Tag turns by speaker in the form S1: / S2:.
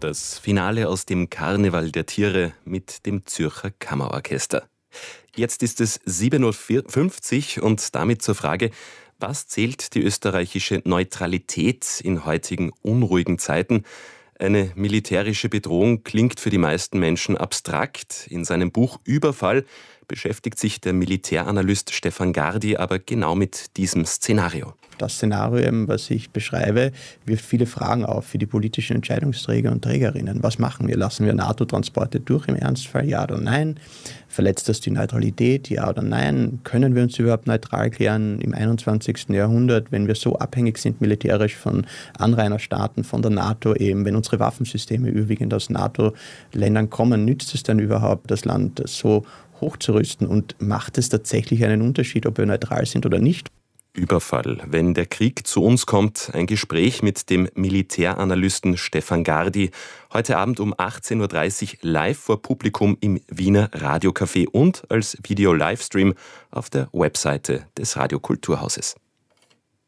S1: Das Finale aus dem Karneval der Tiere mit dem Zürcher Kammerorchester. Jetzt ist es 7:50 Uhr und damit zur Frage, was zählt die österreichische Neutralität in heutigen unruhigen Zeiten? Eine militärische Bedrohung klingt für die meisten Menschen abstrakt. In seinem Buch Überfall beschäftigt sich der Militäranalyst Stefan Gardi aber genau mit diesem Szenario.
S2: Das Szenario, was ich beschreibe, wirft viele Fragen auf für die politischen Entscheidungsträger und Trägerinnen. Was machen wir? Lassen wir NATO-Transporte durch im Ernstfall? Ja oder nein? Verletzt das die Neutralität? Ja oder nein? Können wir uns überhaupt neutral klären im 21. Jahrhundert, wenn wir so abhängig sind militärisch von Anrainerstaaten, von der NATO eben, wenn unsere Waffensysteme überwiegend aus NATO-Ländern kommen? Nützt es dann überhaupt, das Land so hochzurüsten? Und macht es tatsächlich einen Unterschied, ob wir neutral sind oder nicht?
S1: Überfall. Wenn der Krieg zu uns kommt, ein Gespräch mit dem Militäranalysten Stefan Gardi. Heute Abend um 18:30 Uhr live vor Publikum im Wiener Radiocafé und als Video-Livestream auf der Webseite des Radiokulturhauses.